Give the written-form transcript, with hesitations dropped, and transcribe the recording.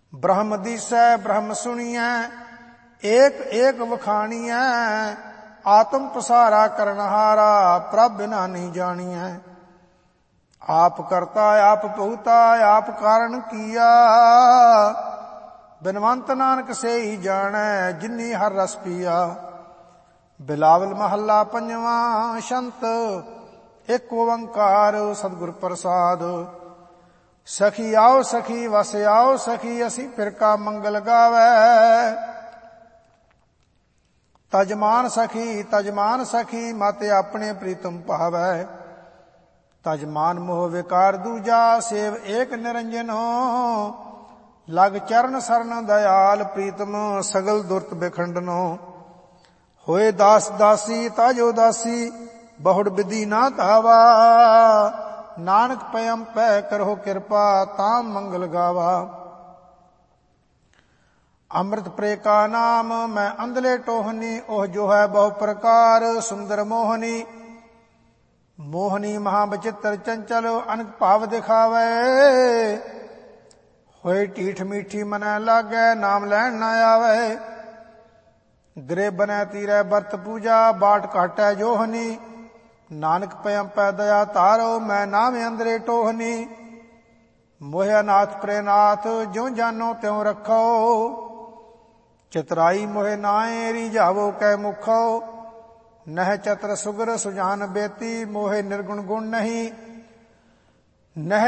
ब्रह्म दिसै ब्रह्म सुनियै, एक एक वखाणियै। आत्म प्रसारा करनहारा, प्रभ बिना नहीं जानियै। आप करता आप भुगता, आप कारण किया। बिनवंत नानक से ही जानै, जिन्नी हर रस पिया। बिलावल महला पंजवा। शंत एक ओंकार सतगुर प्रसाद। सखी आओ सखी वस आओ सखी, असी फिर का मंगल गावै। तजमान सखी मत अपने प्रीतम पावै। तजमान मोह विकार दूजा, सेव एक निरंजनो। लग चरण सरन दयाल, प्रीतम सगल दुर्त बिखंडनो। होए दास दासी ताजो दासी, बहुड़ विधि ना धावा। नानक पयम पै करहो कृपा, ताम मंगल गावा। अमृत प्रे का नाम मैं अंधले टोहनी, ओह जो है बहु प्रकार सुंदर मोहनी। मोहनी महाबचित्र चंचल, अनक भाव दिखावे। होए टीठ मीठी मनै लागै, नाम लैन न आवे। गिरे बनै तीरै बरत पूजा, बाट काटै जोहनी। नानक पयम पै दया तारो, मैं नाम अंदरे टोहनी। मोह अनाथ प्रेनाथ, ज्यों जानो त्यों रखो। चितराई मोहे नाए, रिझावो कै मुखो। नह चतर सुगर सुजान बेती, मोहे निर्गुण गुण नहीं। नह